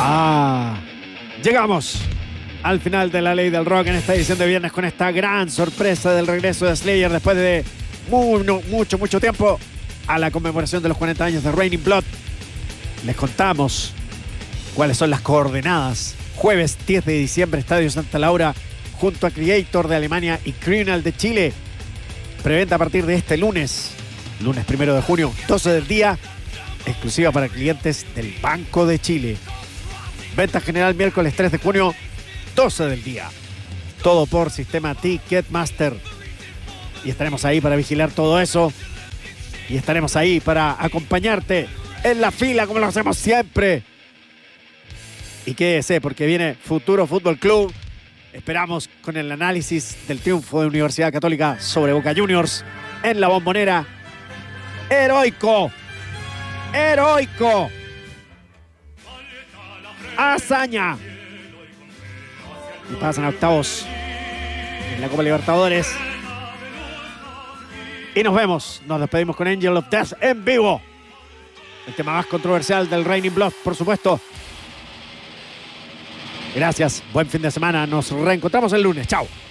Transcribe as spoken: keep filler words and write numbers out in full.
Ah, llegamos al final de la Ley del Rock en esta edición de viernes con esta gran sorpresa del regreso de Slayer después de muy, no, mucho, mucho tiempo a la conmemoración de los cuarenta años de Raining Blood. Les contamos cuáles son las coordenadas. Jueves diez de diciembre, Estadio Santa Laura, junto a Creator de Alemania y Criminal de Chile. Preventa a partir de este lunes, lunes primero de junio, doce del día, exclusiva para clientes del Banco de Chile. Venta general miércoles tres de junio, doce del día. Todo por sistema Ticketmaster. Y estaremos ahí para vigilar todo eso. Y estaremos ahí para acompañarte en la fila como lo hacemos siempre. Y quédese porque viene Futuro Fútbol Club. Esperamos con el análisis del triunfo de Universidad Católica sobre Boca Juniors en la Bombonera. Heroico. Heroico. Hazaña. Y pasan a octavos en la Copa Libertadores. Y nos vemos. Nos despedimos con Angel of Death en vivo. El tema más controversial del Raining Blood, por supuesto. Gracias. Buen fin de semana. Nos reencontramos el lunes. Chao.